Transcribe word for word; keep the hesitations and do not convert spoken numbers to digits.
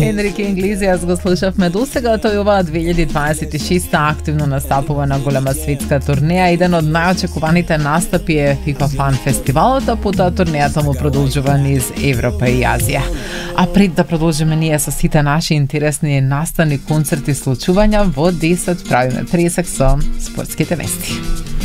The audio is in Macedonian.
Енрике Иглезијас го слушавме досега, тој оваа две илјади дваесет и шеста активно настапува на голема светска турнеја. Еден од најочекуваните настапи е FIFA Fan фестивалот, а потоа турнејата му продолжува низ Европа и Азија. А пред да продолжиме ние со сите наши интересни настани, концерти, случувања, во десет правиме пресек со спортските вести.